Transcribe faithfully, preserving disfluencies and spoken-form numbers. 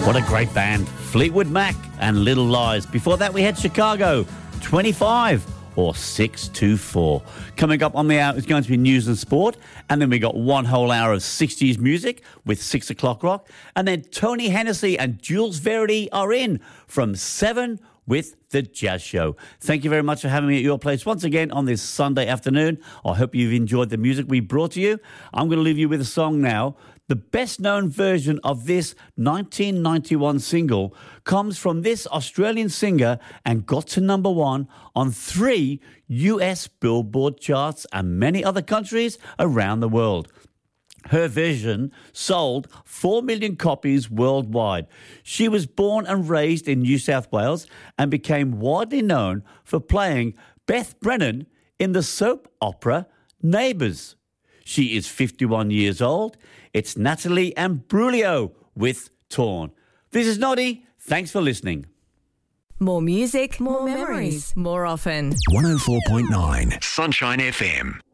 What a great band. Fleetwood Mac and Little Lies. Before that, we had Chicago, twenty-five or six two four. Coming up on the hour is going to be news and sport. And then we got one whole hour of sixties music with six o'clock rock. And then Tony Hennessy and Jules Verity are in from seven with The Jazz Show. Thank you very much for having me at your place once again on this Sunday afternoon. I hope you've enjoyed the music we brought to you. I'm going to leave you with a song now. The best-known version of this nineteen ninety-one single comes from this Australian singer and got to number one on three U S Billboard charts and many other countries around the world. Her version sold four million copies worldwide. She was born and raised in New South Wales and became widely known for playing Beth Brennan in the soap opera Neighbours. She is fifty-one years old. It's Natalie Imbruglia with Torn. This is Noddy. Thanks for listening. More music, more, more memories, more often. one oh four point nine Sunshine F M.